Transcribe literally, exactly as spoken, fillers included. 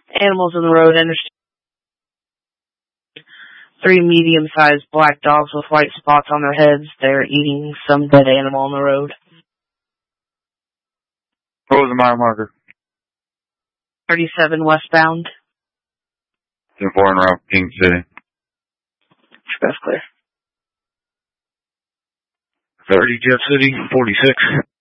Animals in the road. Interstate. Three medium-sized black dogs with white spots on their heads. They're eating some dead animal on the road. What was the mile marker? thirty-seven westbound. ten four en route, King City. That's clear. thirty Jeff City, forty-six.